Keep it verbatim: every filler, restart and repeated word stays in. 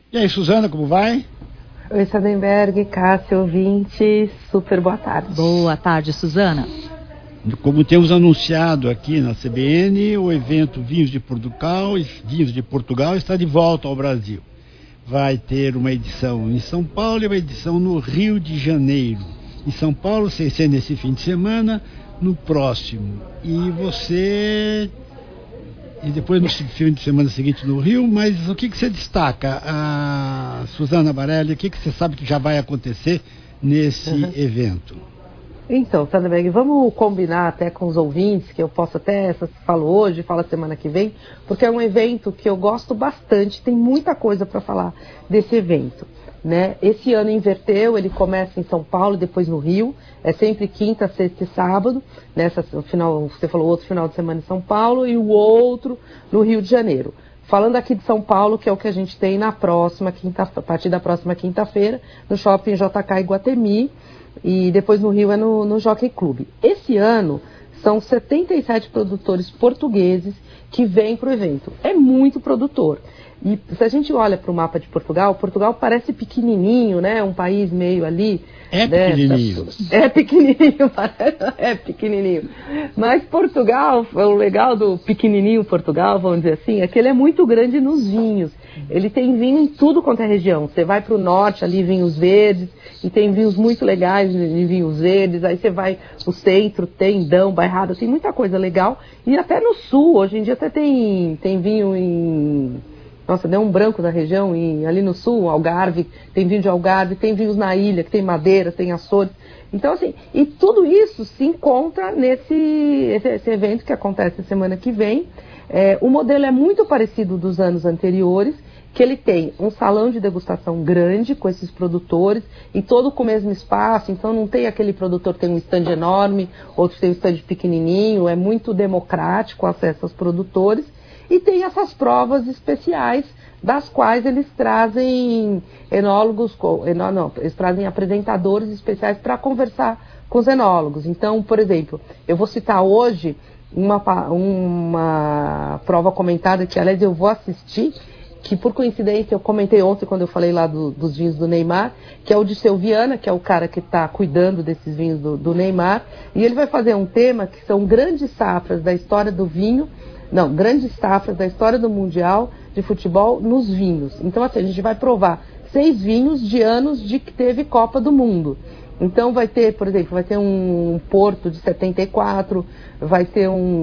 E aí, Suzana, como vai? Oi, Sadenberg, Cássio, ouvinte, super boa tarde. Boa tarde, Suzana. Como temos anunciado aqui na C B N, o evento Vinhos de Portugal, Vinhos de Portugal está de volta ao Brasil. Vai ter uma edição em São Paulo e uma edição no Rio de Janeiro. Em São Paulo, sem ser nesse fim de semana, no próximo. E você... E depois no fim de semana seguinte no Rio, mas o que, que você destaca, a Suzana Barelli, o que, que você sabe que já vai acontecer nesse uhum. evento? Então, Sadenberg, vamos combinar até com os ouvintes, que eu posso até, essa falo hoje, falo semana que vem, porque é um evento que eu gosto bastante, tem muita coisa para falar desse evento. Né? Esse ano inverteu, ele começa em São Paulo e depois no Rio, é sempre quinta, sexta e sábado, nessa, final, você falou outro final de semana em São Paulo e o outro no Rio de Janeiro. Falando aqui de São Paulo, que é o que a gente tem na próxima quinta, a partir da próxima quinta-feira, no Shopping J K Iguatemi, e depois no Rio é no, no Jockey Club. Esse ano são setenta e sete produtores portugueses que vêm para o evento. É muito produtor. E se a gente olha para o mapa de Portugal, Portugal parece pequenininho, né? Um país meio ali... É né? pequenininho. É pequenininho, é pequenininho. Mas Portugal, o legal do pequenininho Portugal, vamos dizer assim, é que ele é muito grande nos vinhos. Ele tem vinho em tudo quanto é região. Você vai para o norte, ali vinhos verdes, e tem vinhos muito legais de vinhos verdes. Aí você vai no centro, tem Dão, Bairrada, tem muita coisa legal. E até no sul, hoje em dia até tem, tem vinho em... Nossa, deu um branco na região, e ali no sul, Algarve, tem vinho de Algarve, tem vinhos na ilha, que tem Madeira, tem Açores. Então, assim, e tudo isso se encontra nesse esse, esse evento que acontece semana que vem. É, o modelo é muito parecido dos anos anteriores, que ele tem um salão de degustação grande com esses produtores, e todo com o mesmo espaço, então não tem aquele produtor que tem um stand enorme, outro tem um stand pequenininho, é muito democrático o acesso aos produtores. E tem essas provas especiais, das quais eles trazem enólogos, enó, não, eles trazem apresentadores especiais para conversar com os enólogos. Então, por exemplo, eu vou citar hoje uma, uma prova comentada que, aliás, eu vou assistir, que por coincidência eu comentei ontem quando eu falei lá do, dos vinhos do Neymar, que é o Dirceu Viana, que é o cara que está cuidando desses vinhos do, do Neymar, e ele vai fazer um tema que são grandes safras da história do vinho, Não, grandes safras da história do Mundial de Futebol nos vinhos. Então, assim, a gente vai provar seis vinhos de anos de que teve Copa do Mundo. Então, vai ter, por exemplo, vai ter um Porto de setenta e quatro, vai ter um